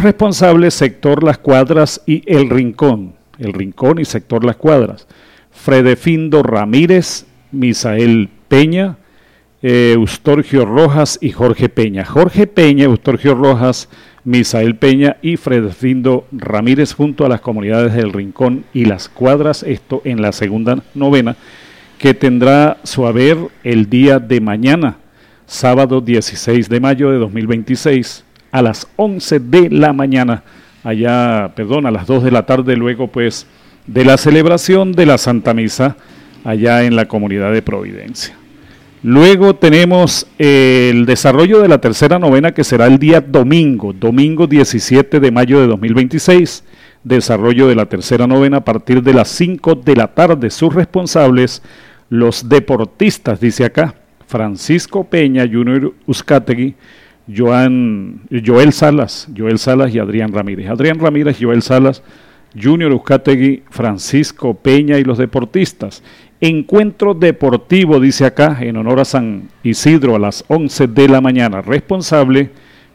responsables, sector Las Cuadras y El Rincón y sector Las Cuadras. Fredefindo Ramírez, Misael Peña, Eustorgio Rojas y Jorge Peña. Jorge Peña, Eustorgio Rojas, Misael Peña y Fredefindo Ramírez junto a las comunidades del Rincón y Las Cuadras, esto en la segunda novena, que tendrá su haber el día de mañana, sábado 16 de mayo de 2026, a las 11 de la mañana, a las 2 de la tarde, luego pues de la celebración de la Santa Misa allá en la comunidad de Providencia. Luego tenemos el desarrollo de la tercera novena, que será el día domingo 17 de mayo de 2026, desarrollo de la tercera novena a partir de las 5 de la tarde. Sus responsables, los deportistas, dice acá, Francisco Peña, Junior Uzcategui, Joel Salas y Adrián Ramírez. Adrián Ramírez, Joel Salas, Junior Uzcategui, Francisco Peña y los deportistas. Encuentro deportivo, dice acá, en honor a San Isidro a las 11 de la mañana. Responsable,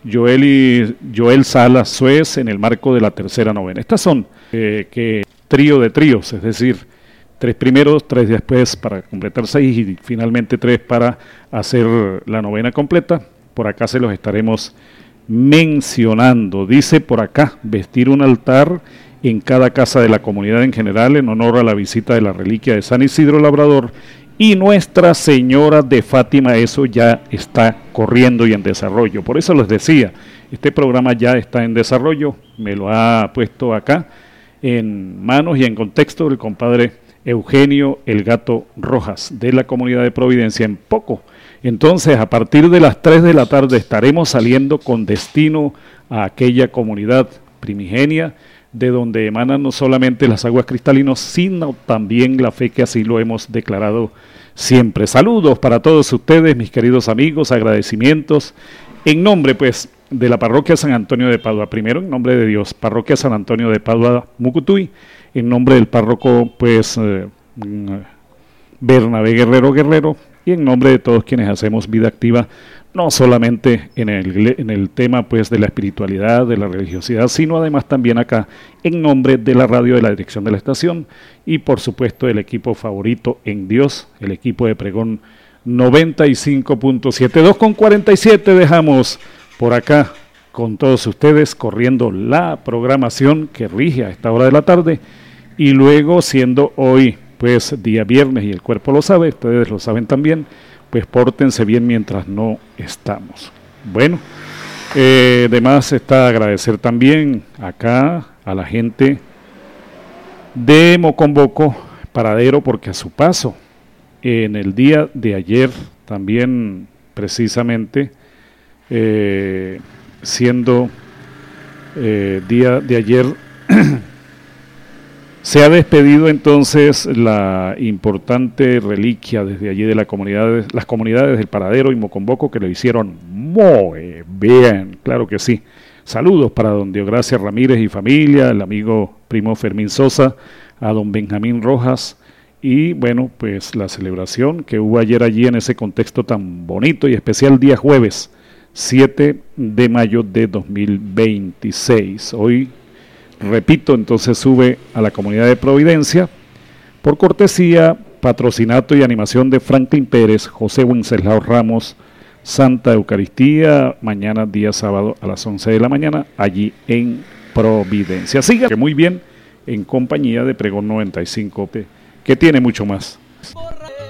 Joel Salas Suez, en el marco de la tercera novena. Estas son trío de tríos, es decir, 3 primeros, 3 después para completar 6 y finalmente 3 para hacer la novena completa. Por acá se los estaremos mencionando. Dice por acá, vestir un altar en cada casa de la comunidad en general en honor a la visita de la reliquia de San Isidro Labrador y Nuestra Señora de Fátima. Eso ya está corriendo y en desarrollo. Por eso les decía, este programa ya está en desarrollo, me lo ha puesto acá en manos y en contexto del compadre Eugenio El Gato Rojas de la comunidad de Providencia. En poco, entonces a partir de las 3 de la tarde estaremos saliendo con destino a aquella comunidad primigenia de donde emanan no solamente las aguas cristalinas, sino también la fe, que así lo hemos declarado siempre. Saludos para todos ustedes, mis queridos amigos, agradecimientos en nombre pues de la parroquia San Antonio de Padua, primero en nombre de Dios, parroquia San Antonio de Padua Mucutuy, en nombre del párroco pues Bernabé Guerrero, y en nombre de todos quienes hacemos vida activa, no solamente en el tema pues de la espiritualidad, de la religiosidad, sino además también acá en nombre de la radio, de la dirección de la estación y por supuesto el equipo favorito en Dios, el equipo de Pregón 95.7. 2:47 dejamos por acá con todos ustedes corriendo la programación que rige a esta hora de la tarde, y luego siendo hoy pues día viernes y el cuerpo lo sabe, ustedes lo saben también, pues pórtense bien mientras no estamos. Bueno, además está agradecer también acá a la gente de Mocomboco, Paradero, porque a su paso en el día de ayer también precisamente siendo día de ayer se ha despedido entonces la importante reliquia desde allí de las comunidades del Paradero y Mocomboco, que lo hicieron muy bien, claro que sí. Saludos para don Diogracia Ramírez y familia, el amigo primo Fermín Sosa, a don Benjamín Rojas, y bueno, pues la celebración que hubo ayer allí en ese contexto tan bonito y especial, día jueves 7 de mayo de 2026. Hoy, repito, entonces sube a la comunidad de Providencia por cortesía, patrocinato y animación de Franklin Pérez, José Wenceslao Ramos, Santa Eucaristía, mañana día sábado a las 11 de la mañana, allí en Providencia. Siga que muy bien en compañía de Pregón 95, que tiene mucho más.